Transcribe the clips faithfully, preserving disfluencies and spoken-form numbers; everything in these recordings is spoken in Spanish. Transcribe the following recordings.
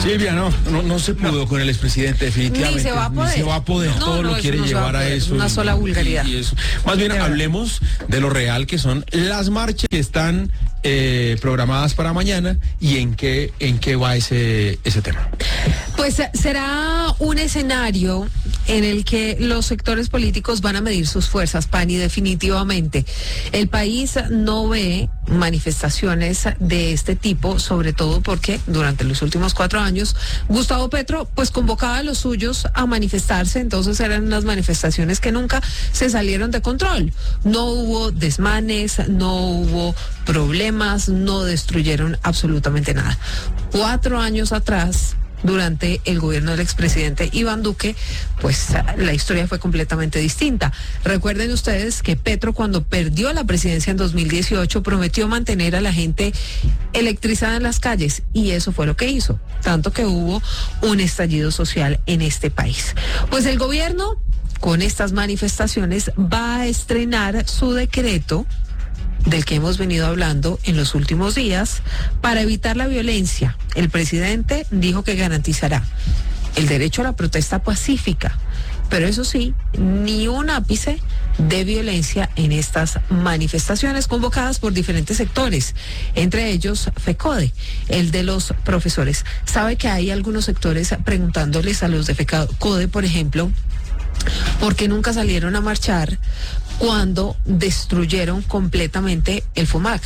Silvia, no, no, no se pudo no. con el expresidente, definitivamente. Ni se va a poder. Ni se va a poder. No, Todo no, lo quiere no llevar a, a eso. Una sola vulgaridad. Y, y eso. Más bien, hablemos de lo real que son las marchas que están eh, programadas para mañana y en qué, en qué va ese, ese tema. Pues será un escenario en el que los sectores políticos van a medir sus fuerzas, Pani, definitivamente. El país no ve manifestaciones de este tipo, sobre todo porque durante los últimos cuatro años Gustavo Petro pues convocaba a los suyos a manifestarse, entonces eran unas manifestaciones que nunca se salieron de control. No hubo desmanes, no hubo problemas, no destruyeron absolutamente nada. Cuatro años atrás, durante el gobierno del expresidente Iván Duque, pues la historia fue completamente distinta. Recuerden ustedes que Petro, cuando perdió la presidencia en dos mil dieciocho, prometió mantener a la gente electrizada en las calles, y eso fue lo que hizo, tanto que hubo un estallido social en este país. Pues el gobierno, con estas manifestaciones, va a estrenar su decreto del que hemos venido hablando en los últimos días para evitar la violencia. El presidente dijo que garantizará el derecho a la protesta pacífica, pero eso sí, ni un ápice de violencia en estas manifestaciones convocadas por diferentes sectores, entre ellos FECODE, el de los profesores. Sabe que hay algunos sectores preguntándoles a los de FECODE, por ejemplo, ¿por qué nunca salieron a marchar cuando destruyeron completamente el FOMAC?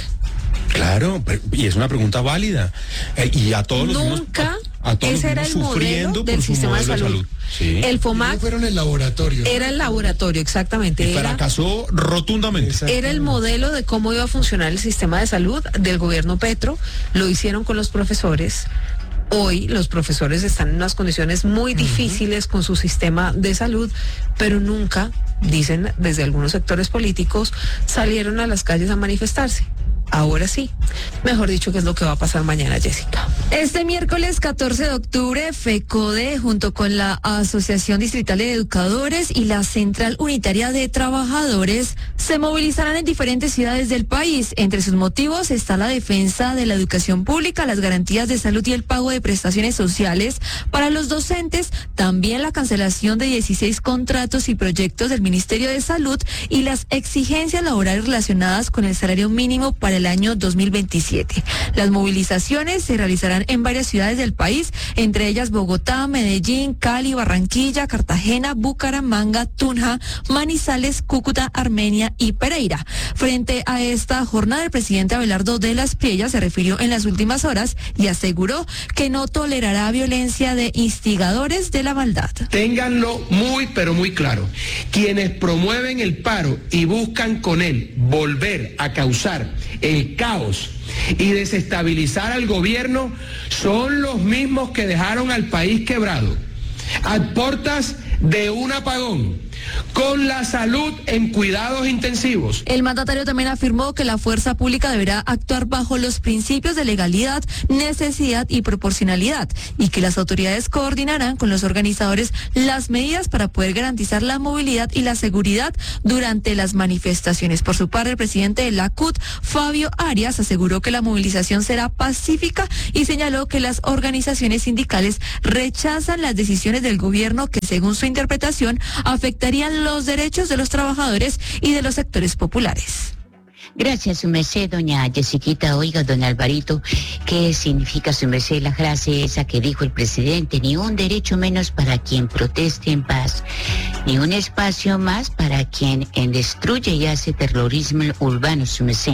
Claro, y es una pregunta válida. Eh, y a todos los Nunca, a todos ese era el modelo del sistema de salud. De salud. Sí. El FOMAC fueron el laboratorio. Era el laboratorio, exactamente. Y fracasó era, rotundamente. Era el modelo de cómo iba a funcionar el sistema de salud del gobierno Petro. Lo hicieron con los profesores. Hoy los profesores están en unas condiciones muy difíciles con su sistema de salud, pero nunca, dicen desde algunos sectores políticos, salieron a las calles a manifestarse. Ahora sí, mejor dicho, ¿qué es lo que va a pasar mañana, Jessica? Este miércoles catorce de octubre, FECODE, junto con la Asociación Distrital de Educadores y la Central Unitaria de Trabajadores, se movilizarán en diferentes ciudades del país. Entre sus motivos está la defensa de la educación pública, las garantías de salud y el pago de prestaciones sociales para los docentes, también la cancelación de dieciséis contratos y proyectos del Ministerio de Salud y las exigencias laborales relacionadas con el salario mínimo para el año dos mil veintisiete. Las movilizaciones se realizarán en varias ciudades del país, entre ellas Bogotá, Medellín, Cali, Barranquilla, Cartagena, Bucaramanga, Tunja, Manizales, Cúcuta, Armenia y Pereira. Frente a esta jornada, el presidente Abelardo de las Priellas se refirió en las últimas horas y aseguró que no tolerará violencia de instigadores de la maldad. Ténganlo muy pero muy claro. Quienes promueven el paro y buscan con él volver a causar el caos y desestabilizar al gobierno son los mismos que dejaron al país quebrado, a puertas de un apagón, con la salud en cuidados intensivos. El mandatario también afirmó que la fuerza pública deberá actuar bajo los principios de legalidad, necesidad y proporcionalidad, y que las autoridades coordinarán con los organizadores las medidas para poder garantizar la movilidad y la seguridad durante las manifestaciones. Por su parte, el presidente de la C U T, Fabio Arias, aseguró que la movilización será pacífica y señaló que las organizaciones sindicales rechazan las decisiones del gobierno que, según su interpretación, afectarían los derechos de los trabajadores y de los sectores populares. Gracias, su merced, doña Jessiquita. Oiga, don Alvarito, ¿qué significa, su merced, la frase esa que dijo el presidente? Ni un derecho menos para quien proteste en paz, ni un espacio más para quien destruye y hace terrorismo urbano, su merced.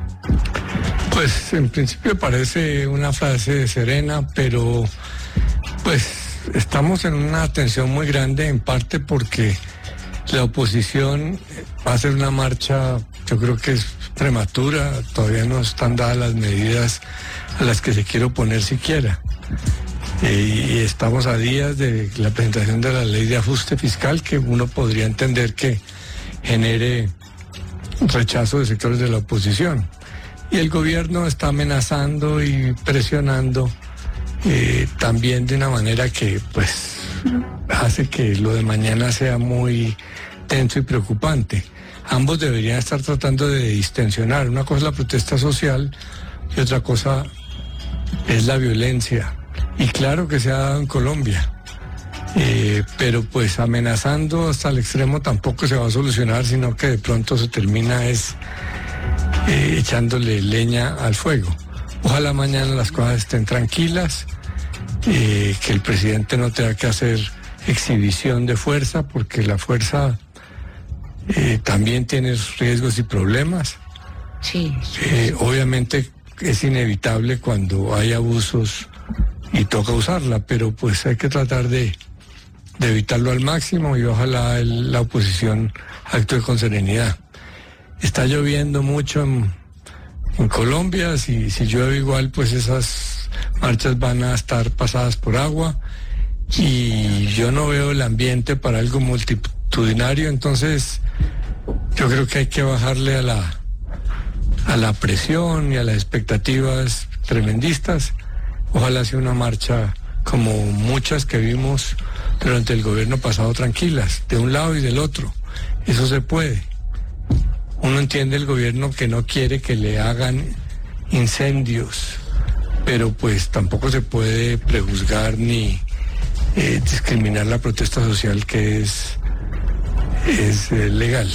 Pues en principio parece una frase serena, pero pues estamos en una tensión muy grande, en parte porque la oposición va a hacer una marcha, yo creo que es prematura, todavía no están dadas las medidas a las que se quiere oponer siquiera. Eh, y estamos a días de la presentación de la ley de ajuste fiscal, que uno podría entender que genere rechazo de sectores de la oposición. Y el gobierno está amenazando y presionando eh, también de una manera que pues hace que lo de mañana sea muy tenso y preocupante. Ambos deberían estar tratando de distensionar. Una cosa es la protesta social y otra cosa es la violencia y claro que se ha dado en Colombia. Eh, pero pues amenazando hasta el extremo tampoco se va a solucionar, sino que de pronto se termina es eh, echándole leña al fuego. Ojalá mañana las cosas estén tranquilas, eh, que el presidente no tenga que hacer exhibición de fuerza, porque la fuerza eh, también tiene riesgos y problemas. Sí, sí. Eh, obviamente es inevitable cuando hay abusos y toca usarla, pero pues hay que tratar de de evitarlo al máximo y ojalá el, la oposición actúe con serenidad. Está lloviendo mucho en, en Colombia, si, si llueve igual pues esas marchas van a estar pasadas por agua y yo no veo el ambiente para algo multitudinario, entonces yo creo que hay que bajarle a la, a la presión y a las expectativas tremendistas. Ojalá sea una marcha como muchas que vimos durante el gobierno pasado, tranquilas, de un lado y del otro. Eso se puede. Uno entiende el gobierno que no quiere que le hagan incendios, pero pues tampoco se puede prejuzgar ni eh, discriminar la protesta social, que es, es eh, legal.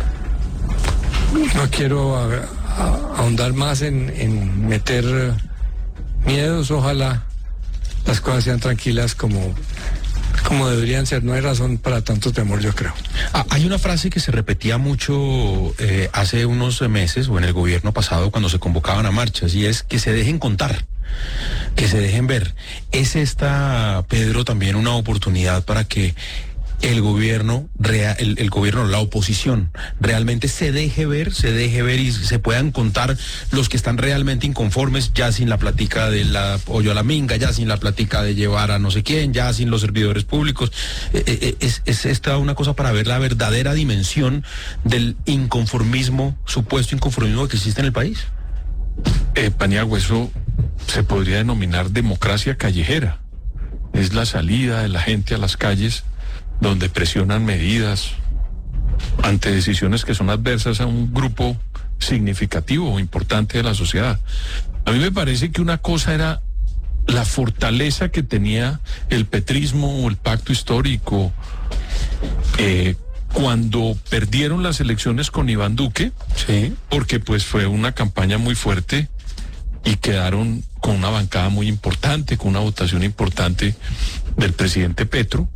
No quiero a, a, ahondar más en, en meter miedos. Ojalá las cosas sean tranquilas como, como deberían ser. No hay razón para tanto temor, yo creo. Ah, hay una frase que se repetía mucho eh, hace unos meses o en el gobierno pasado cuando se convocaban a marchas, y es que se dejen contar, que se dejen ver. ¿Es esta, Pedro, también una oportunidad para que el gobierno, rea, el, el gobierno, la oposición, realmente se deje ver, se deje ver y se puedan contar los que están realmente inconformes, ya sin la plática de la pollo a la minga, ya sin la plática de llevar a no sé quién, ya sin los servidores públicos? Eh, eh, es, es esta una cosa para ver la verdadera dimensión del inconformismo, supuesto inconformismo que existe en el país. Eh, Paniagua, eso se podría denominar democracia callejera. Es la salida de la gente a las calles, donde presionan medidas ante decisiones que son adversas a un grupo significativo o importante de la sociedad. A mí me parece que una cosa era la fortaleza que tenía el petrismo o el pacto histórico eh, cuando perdieron las elecciones con Iván Duque, sí, porque pues fue una campaña muy fuerte y quedaron con una bancada muy importante, con una votación importante del presidente Petro.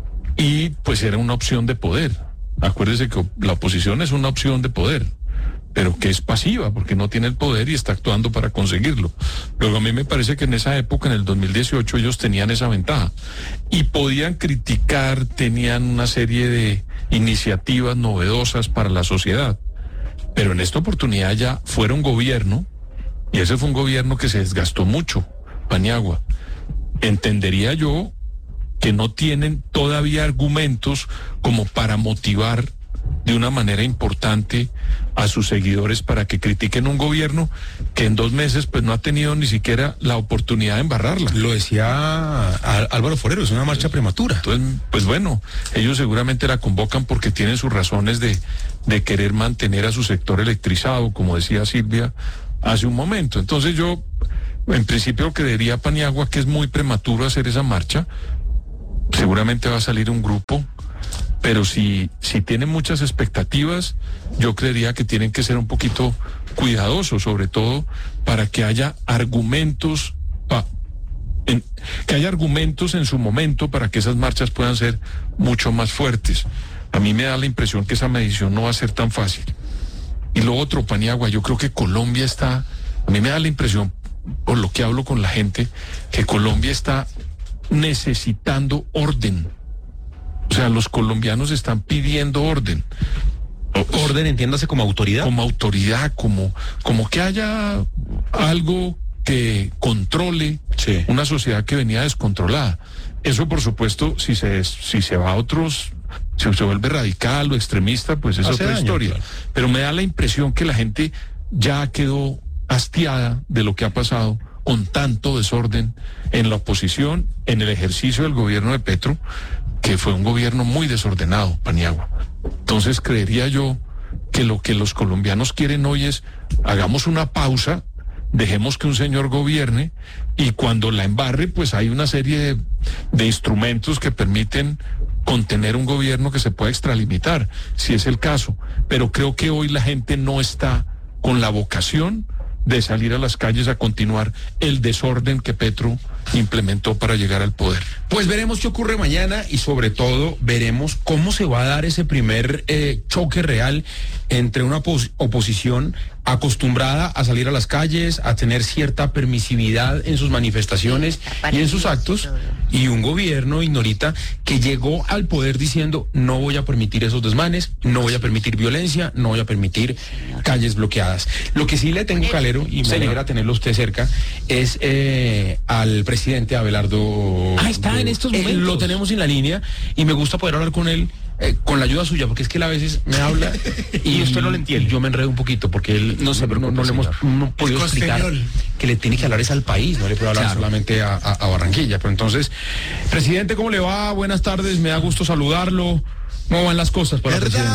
Y pues era una opción de poder. Acuérdese que la oposición es una opción de poder, pero que es pasiva porque no tiene el poder y está actuando para conseguirlo. Luego a mí me parece que en esa época, en el dos mil dieciocho, ellos tenían esa ventaja y podían criticar, tenían una serie de iniciativas novedosas para la sociedad. Pero en esta oportunidad ya fueron gobierno, y ese fue un gobierno que se desgastó mucho, Paniagua. Entendería yo que no tienen todavía argumentos como para motivar de una manera importante a sus seguidores para que critiquen un gobierno que en dos meses pues no ha tenido ni siquiera la oportunidad de embarrarla. Lo decía Álvaro Forero, es una marcha prematura. Entonces, pues bueno, ellos seguramente la convocan porque tienen sus razones de, de querer mantener a su sector electrizado, como decía Silvia hace un momento. Entonces yo, en principio, creería, Paniagua, que es muy prematuro hacer esa marcha. Seguramente va a salir un grupo, pero si, si tienen muchas expectativas, yo creería que tienen que ser un poquito cuidadosos, sobre todo para que haya argumentos, pa, en, que haya argumentos en su momento para que esas marchas puedan ser mucho más fuertes. A mí me da la impresión que esa medición no va a ser tan fácil. Y lo otro, Paniagua, yo creo que Colombia está, a mí me da la impresión, por lo que hablo con la gente, que Colombia está necesitando orden. O sea, los colombianos están pidiendo orden. Orden, entiéndase, como autoridad. Como autoridad, como, como que haya algo que controle, sí, una sociedad que venía descontrolada. Eso, por supuesto, si se, si se va a otros, si se vuelve radical o extremista, pues es otra historia. Claro. Pero me da la impresión que la gente ya quedó hastiada de lo que ha pasado con tanto desorden en la oposición, en el ejercicio del gobierno de Petro, que fue un gobierno muy desordenado, Paniagua. Entonces creería yo que lo que los colombianos quieren hoy es, hagamos una pausa, dejemos que un señor gobierne y cuando la embarre, pues hay una serie de, de instrumentos que permiten contener un gobierno que se pueda extralimitar, si es el caso. Pero creo que hoy la gente no está con la vocación de salir a las calles a continuar el desorden que Petro implementó para llegar al poder. Pues veremos qué ocurre mañana y sobre todo veremos cómo se va a dar ese primer eh, choque real entre una opos- oposición acostumbrada a salir a las calles, a tener cierta permisividad en sus manifestaciones y en sus actos, y un gobierno, Ignorita, que llegó al poder diciendo no voy a permitir esos desmanes, no voy a permitir violencia, no voy a permitir calles bloqueadas. Lo que sí le tengo, Calero, y me alegra tenerlo usted cerca, es eh, al presidente Abelardo. Ah, está en estos Eh, momentos. lo tenemos en la línea y me gusta poder hablar con él. Eh, con la ayuda suya, porque es que él a veces me habla y usted no lo entiende. Yo me enredo un poquito porque él No se preocupe, no, no le hemos señor. no podido explicar que le tiene que hablar es al país, no le puede hablar Claro. solamente a, a- a Barranquilla. Pero entonces, presidente, ¿cómo le va? Buenas tardes, me da gusto saludarlo. ¿Cómo van las cosas para el presidente?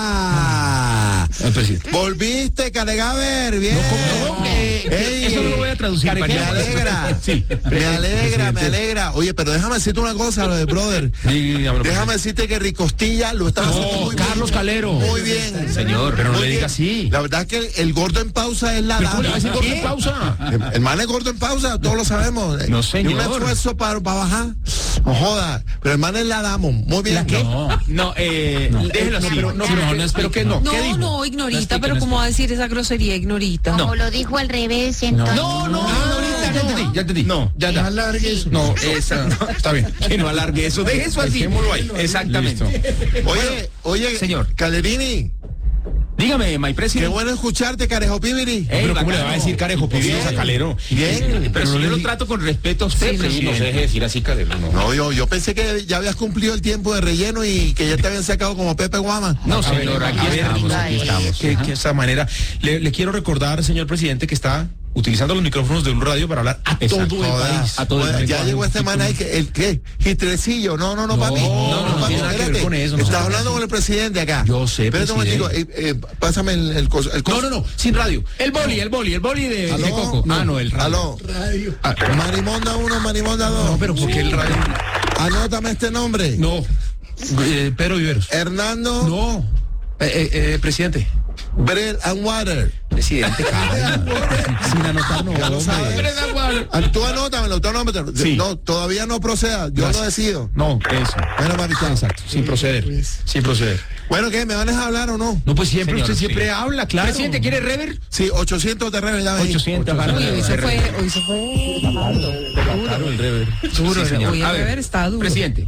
¿Verdad? El presidente. Volviste, Caregaver, bien. ¿Cómo? Eh, Ey, Eso no lo voy a traducir. Care- me María. alegra, Sí. me alegra, me Presidente. alegra. Oye, pero déjame decirte una cosa, lo de brother. Dígamelo, Déjame decirte que Ricostilla lo está haciendo No, muy Carlos bien. Calero. Muy bien. Señor, pero no Muy le diga bien. así. La verdad que el, el gordo en pausa es la ¿Pero cómo le va a decir dama. gordo en pausa? El, el man es gordo en pausa, todos lo sabemos. No, Y señor. un esfuerzo para, para bajar. No joda. Pero el man es la dama. Muy bien. No, no, eh, déjelo así. pero no, pero no, pero que no. No, ¿Qué dijo? no, Ignorita, explique, pero no ¿cómo va a decir esa grosería, Ignorita? Como lo dijo al revés, entonces. No, no, Ya entendí, ya entendí. No, ya, ya. alargue eso. No, esa, está bien. que no alargue eso. Deje eso así. Dejémoslo ahí. Exactamente. Listo. Oye, oye, Señor. Calerini, Dígame, my qué president. bueno escucharte, Carejo Pibiri. Ey, Pero ¿cómo le bacano. va a decir Carejo Pibiri a Calero? Bien. Pero si no yo le lo di- trato con respeto a usted, Sí, no, presidente. No se deje decir así, Calero. No. No, yo, yo pensé que ya habías cumplido el tiempo de relleno y que ya te habían sacado como Pepe Guama. No, A ver, señor, aquí a ver, estamos, no, aquí estamos. Que, que esa manera. Le, le quiero recordar, señor presidente, que está utilizando los micrófonos de un radio para hablar a Exacto. todo el Joda, país. A todo el joda, país. ya llegó este man ahí que el qué, Gistrecillo, no, no, no, papi. no, no papi, tiene nada que ver espérate. con eso, no. Estás hablando con el presidente acá. Yo sé, Espérate un momentico, presidente. eh, eh, pásame el, el coso. el coso. No, no, no, sin radio. El boli, el boli, el boli de, ¿Aló? de Coco. Ah, no, el radio. Aló. Ah, Marimonda uno, Marimonda dos. No, pero ¿por qué el radio? Anótame este nombre. No. Eh, Pedro Viveros. Hernando No. Eh, eh, eh, presidente. Bread and Water. Presidente, calma. Sin anotar, no. Ya lo hombre. sabes. Ah, Tú anótamelo, tú anótamelo. Sí. No, todavía no proceda, yo Gracias. lo decido. No, eso. Bueno, papi, chao. Exacto, sin proceder. Sin proceder. Bueno, ¿qué? ¿Me van a hablar o no? No, pues siempre, Señor, usted sí. siempre habla, claro. Presidente, ¿quiere rever? Sí, ochocientos de rever, ya ven. ochocientos. Uy, hoy se fue, hoy se fue Claro, el rever. duro. Sí, señor. Hoy el A ver, rever está duro. Presidente.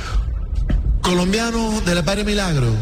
Colombiano de la Padre Milagro.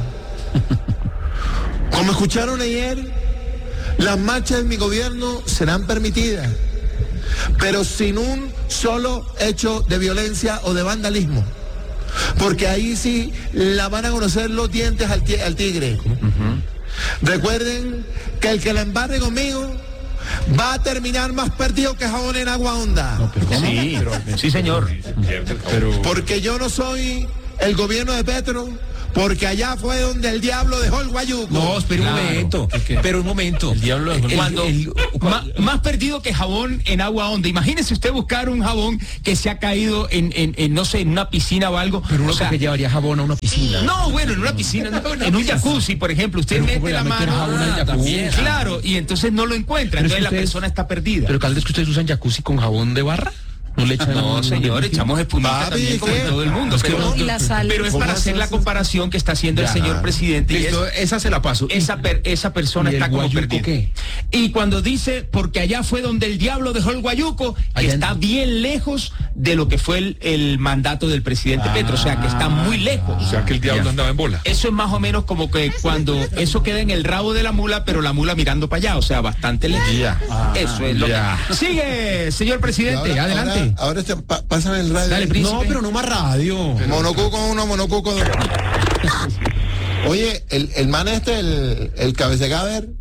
Como escucharon ayer, las marchas de mi gobierno serán permitidas, pero sin un solo hecho de violencia o de vandalismo. Porque ahí sí la van a conocer los dientes al, ti- al tigre. Recuerden que el que la embarre conmigo va a terminar más perdido que jabón en agua honda. Sí, sí, señor. Pero. Porque yo no soy el gobierno de Petro, porque allá fue donde el diablo dejó el guayuco. No, espera un Claro. momento. Pero un momento. El diablo Cuando, ma- más perdido que jabón en agua honda. Imagínese usted buscar un jabón que se ha caído en, en, en, no sé, en una piscina o algo. Pero uno O sea, que llevaría jabón a una piscina. no, bueno, en una piscina, no, en un jacuzzi, por ejemplo, usted Pero mete ¿cómo le la va a meter mano, jabón al ah, jacuzzi? también, claro, y entonces no lo encuentra, Pero es entonces que la ustedes- persona está perdida. Pero cada vez que ustedes usan jacuzzi con jabón de barra, no le echan. No, señor, echamos espumita Papi, también como ¿qué? en todo el mundo. Es que pero, no- Y la sal. pero es ¿Cómo para hacer la haces? comparación que está haciendo el Ya. señor presidente. Y Listo, es- esa se la paso. esa, per- esa persona ¿Y el está como guayuco perdida. qué? Y cuando dice, porque allá fue donde el diablo dejó el guayuco, que Allá está en- bien lejos de lo que fue el, el mandato del presidente Petro, o sea, que está muy lejos. O sea que el diablo Ya. andaba en bola. Eso es más o menos como que cuando eso queda en el rabo de la mula, pero la mula mirando para allá, o sea, bastante lejos. Ya. Eso es lo Ya. que... Sigue, señor presidente, Ahora- adelante. Ahora, ahora este, pa- pásame el radio. Dale, príncipe. No, pero no más radio. Monocuco uno, monocuco dos. Oye, el, el man este, el, el cabecegaver,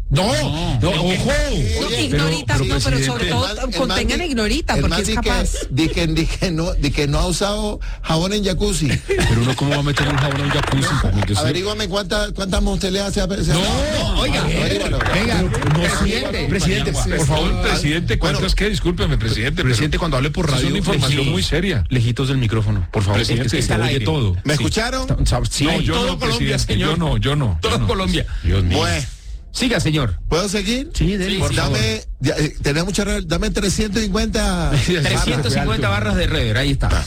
No, no, no, ojo. No, Oye, ignorita, pero- no, pero pero sobre presidente, todo El man- el contengan man di- ignorita, el porque man es di que- capaz. di que, di que no, di que no ha usado jabón en jacuzzi. Pero uno cómo va a meter un jabón en un jacuzzi. Como que sí. Averígame cuántas cuántas mosteleas se ha... se ha- No, oiga, Averígualo. venga, presidente, Presidente, Por favor, presidente, ¿cuántas Bueno, qué? Discúlpeme, presidente. Presidente, pero cuando hable por eso radio, es una información leji- muy seria. Lejitos del micrófono, por favor. Presidente, Es que está se al oye aire. todo. ¿Me Sí. escucharon? Sí, No, yo todo no, Colombia, presidente, señor. yo no, yo no. yo todo no. Colombia. Dios mío. Pues, Siga, señor. ¿puedo seguir? Sí, dele, por favor. Dame, ya, eh, tenés mucha re- dame trescientos cincuenta. trescientas cincuenta barras de rever, ahí está.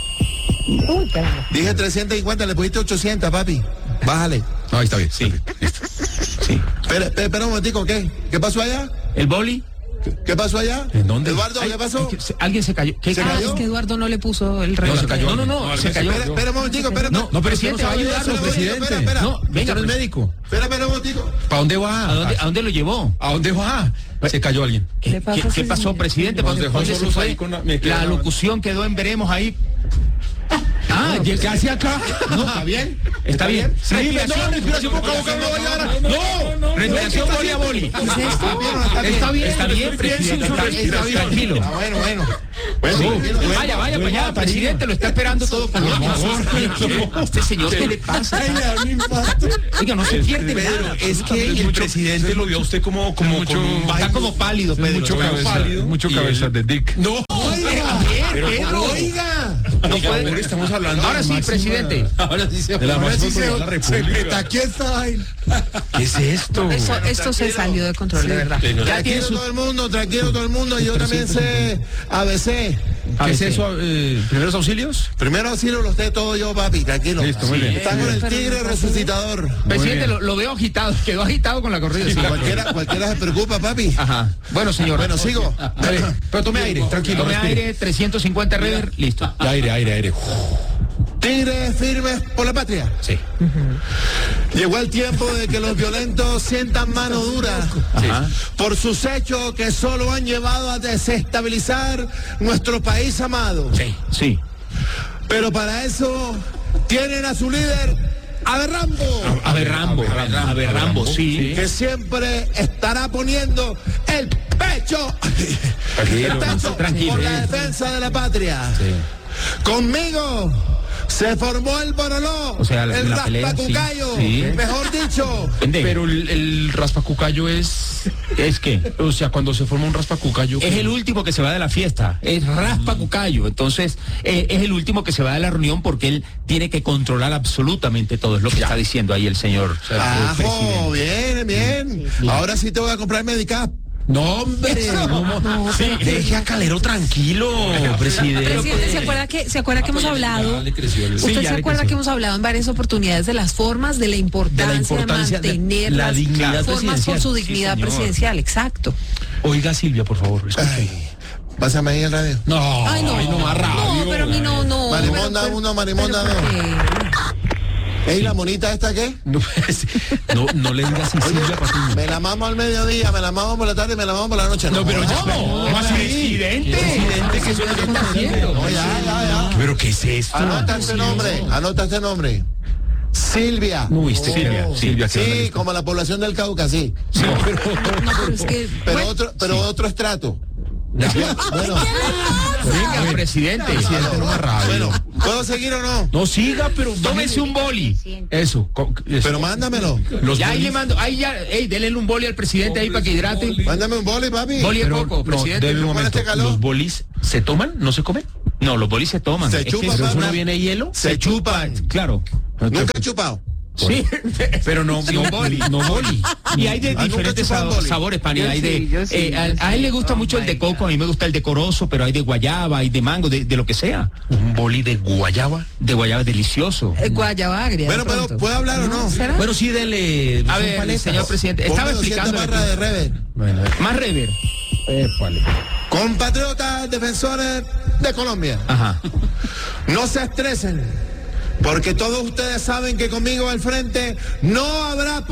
Dije trescientos cincuenta, le pusiste ochocientos, papi. Bájale. No, ahí está bien. Sí. Sí. Espera, espera, espera un momentico, ¿qué? ¿Qué pasó allá? El boli. ¿Qué, qué pasó allá? ¿En dónde? Eduardo, Ay, ¿qué pasó? ay, que se- Alguien se cayó. ¿Qué ¿Se Ah, cayó? es que Eduardo no le puso el reloj. se cayó. No, no, no, No, se no, cayó. Espera, espera un momentico, espera. No, no, presidente, va a ayudarnos, Espera, presidente. espera, espera. No, venga, ¿Usted no es pre- médico? Espera, espera un momentico. ¿Para dónde va? ¿A dónde, ¿A dónde lo llevó? ¿A dónde va? Se cayó alguien. ¿Qué, ¿Qué pasa, qué- qué señor? pasó, presidente? Nos ¿Dónde, dejó dónde se solos fue? ahí con la- me La quedaba- locución quedó en veremos ahí. Ah, ¿qué hacia acá? No, ¿está bien? ¿Está bien? Sí, Respiración. no, respiración boca a boca, no vaya ahora. No, Respiración boli a boli. Está bien, está bien, presidente. Está bien, está bien, tranquilo. Ah, bueno, bueno. Vaya, vaya para allá, presidente, lo está esperando todo Colombia. Este señor, ¿qué le pasa? Oiga, no se pierde nada. Es que el presidente lo vio a usted como, como mucho- con un Está como pálido, Pedro. Mucho Está cabeza, pálido. mucho Y cabeza él- de Dick. No, Pero, Pedro, Oiga. no puede- ahora estamos hablando. Ahora de sí, la máxima- presidente. Ahora sí se de la Ahora máxima sí se, autoridad de la se República. petaqueó esta vaina. ¿Qué es esto? Esto, esto se salió de control, de verdad. Ya tiene Tranquilo su... todo el mundo, tranquilo todo el mundo. Yo también sé A B C. ¿Qué es eso? Eh, ¿Primeros auxilios? Primero auxilio lo sé todo yo, papi, tranquilo. Listo, muy bien. Está con el tigre resucitador. Presidente, lo, lo veo agitado, quedó agitado con la corrida. Sí. Cualquiera, cualquiera se preocupa, papi. Ajá. Bueno, señor. Bueno, sigo. Dale, pero tome aire, tranquilo. Tome respire. aire, trescientos cincuenta rever, listo. Aire, aire, aire. Tigres firmes por la patria. Sí. Llegó el tiempo de que los violentos sientan mano dura Ajá. por sus hechos que solo han llevado a desestabilizar nuestro país amado. Sí. Sí. Pero para eso tienen a su líder, Aberrambo, A ver, Rambo. A ver, Rambo, sí. que siempre estará poniendo el pecho, el pecho tranquilo. por la defensa de la patria. Conmigo se formó el Boroló, O sea, la- el la pelea, Raspacucayo, sí. Sí. mejor dicho. Vende. Pero el, el raspacucayo es... ¿Es que O sea, cuando se forma un raspacucayo... es el último que se va de la fiesta, es Raspa Cucayo, entonces eh, es el último que se va de la reunión porque él tiene que controlar absolutamente todo, es lo que está diciendo ahí el señor eh, Ajo, presidente. bien, bien. Ahora sí te voy a comprar Medicap. No, hombre, no, sí, deje a Calero tranquilo, presidente. Presidente, ¿se acuerda que, se acuerda que hemos hablado? Ya le creció el- ¿Usted Sí, se ya le acuerda creció. que hemos hablado en varias oportunidades de las formas, de la importancia de, importancia de mantener la las dignidad formas por presidencial? su Sí, dignidad señor. presidencial? Exacto. Oiga, Silvia, por favor, escuche. Ay, pásame ahí el radio. No, Ay, no, no más radio. no, pero a mí no, no. Marimonda pero- uno, Marimonda pero dos. porque- Ey, ¿la monita esta qué? No, pues, no, no le digas así, Silvia Patiño. Me la mamo al mediodía, me la mamo por la tarde y me la mamo por la noche. No, pero ya- no, no, así. Presidente, Presidente, ¿qué es lo que está haciendo? No, ya, ya, ya. ¿Pero qué es esto? Anota este nombre, anota este nombre. Silvia. No, viste, Silvia, Silvia, que Sí, como la población del Cauca, sí. No, pero es que. Pero bueno, otro, pero otro estrato. Bueno, venga, presidente. no más radio. bueno, ¿puedo seguir o no? No siga, pero Tómese un boli. Eso, co- eso. Pero mándamelo. Los Ya ahí bolis- le mando, ahí ya, ey, denle un boli al presidente ahí para que hidrate. Mándame un boli, papi. Boli de pero, coco, no, presidente. debe un ¿con momento. este calor? ¿Los bolis se toman? ¿No se comen? No, los bolis se toman. Se Es que chupan, eso- papi. ¿No viene hielo? Se chupan. Claro. Nunca he chupado. Sí, Pero no, Sí, no un boli. no boli. Y hay de Ah, nunca diferentes chupan sab- boli. sabores, Pani. Yo Hay de, sí, yo sí, eh, a, yo a él sí. le gusta Oh mucho el my de coco, a mí me gusta el decoroso, pero hay de guayaba, hay de mango, de, de lo que sea. Un boli de guayaba. De guayaba es delicioso. eh, Guayaba agria. Bueno, de pero pronto. ¿puedo hablar o no? ¿Será? Bueno, sí, dele. A son ver, paletas. señor presidente, estaba Ponme doscientas explicando. barras de rever. Bueno, Más rever. Compatriotas defensores de Colombia, Ajá. no se estresen, porque todos ustedes saben que conmigo al frente no habrá